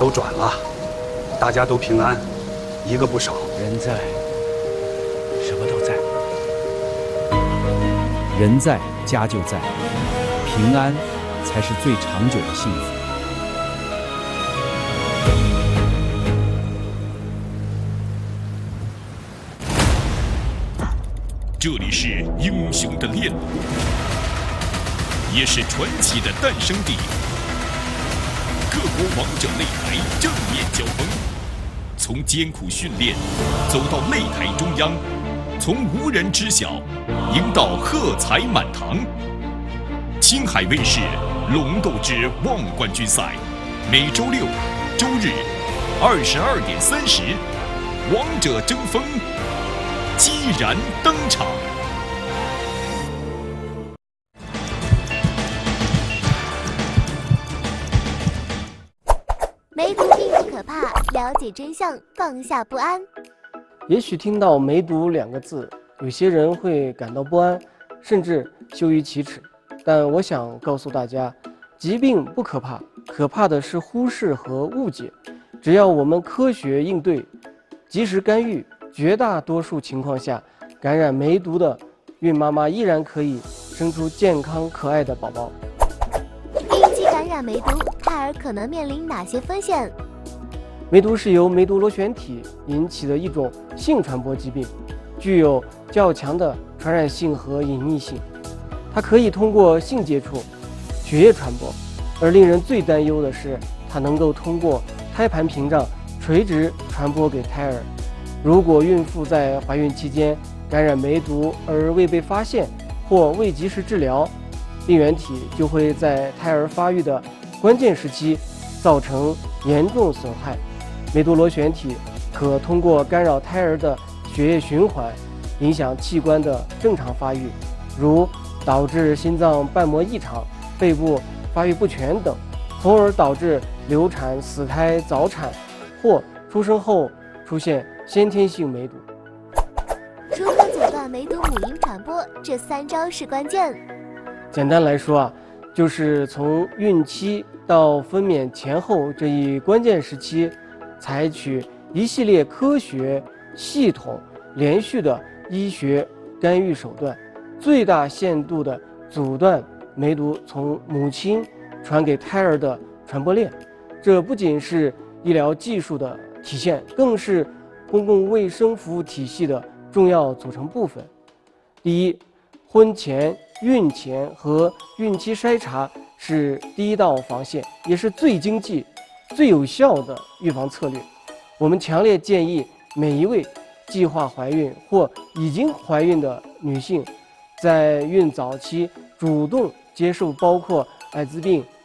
都转了，大家都平安，一个不少。 人在，什么都在。 人在家就在，平安才是最长久的幸福。 这里是英雄的炼炉，也是传奇的诞生地。各国王者擂台正面交锋，从艰苦训练走到擂台中央，从无人知晓赢到喝彩满堂。青海卫视《龙斗之望冠军赛》，每周六、周日22点30，王者争锋激然登场。 梅毒并不可怕，了解真相，放下不安。 也许听到梅毒2个字，有些人会感到不安，甚至羞于启齿。但我想告诉大家，疾病不可怕，可怕的是忽视和误解。只要我们科学应对，及时干预，绝大多数情况下，感染梅毒的孕妈妈依然可以生出健康可爱的宝宝。 孕期感染梅毒，胎儿可能面临哪些风险？ 梅毒是由梅毒螺旋体引起的一种性传播疾病，具有较强的传染性和隐匿性。它可以通过性接触、血液传播，而令人最担忧的是，它能够通过胎盘屏障垂直传播给胎儿。如果孕妇在怀孕期间感染梅毒而未被发现或未及时治疗，病原体就会在胎儿发育的关键时期造成严重损害。梅毒螺旋体可通过干扰胎儿的血液循环，影响器官的正常发育，如导致心脏瓣膜异常、肺部发育不全等，从而导致流产、死胎、早产或出生后出现先天性梅毒。 如何阻断梅毒母婴传播？这3招是关键。 简单来说啊，就是从孕期到分娩前后这一关键时期，采取一系列科学、系统、连续的医学干预手段，最大限度地阻断梅毒从母亲传给胎儿的传播链。这不仅是医疗技术的体现，更是公共卫生服务体系的重要组成部分。第一，婚前、孕前和孕期筛查是第一道防线，也是最经济、最有效的预防策略。我们强烈建议每一位计划怀孕或已经怀孕的女性，在孕早期主动接受包括艾滋病、